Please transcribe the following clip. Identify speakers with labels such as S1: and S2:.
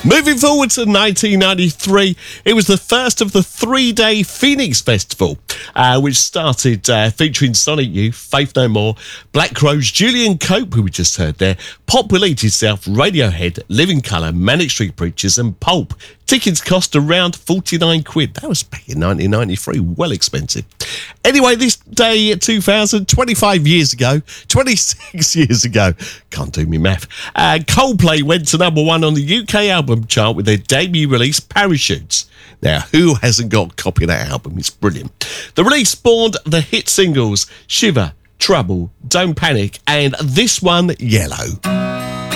S1: Moving forward to 1993, it was the first of the 3-day Phoenix Festival, which started featuring Sonic Youth, Faith No More, Black Crowes, Julian Cope, who we just heard there, Pop Will Eat Itself, Radiohead, Living Colour, Manic Street Preachers and Pulp. Tickets cost around 49 quid. That was back in 1993, well expensive. Anyway, this day 2000, 25 years ago, 26 years ago, can't do me math, Coldplay went to number 1 on the UK album chart with their debut release, Parachutes. Now, who hasn't got a copy of that album? It's brilliant. The release spawned the hit singles Shiver, Trouble, Don't Panic, and this one, Yellow.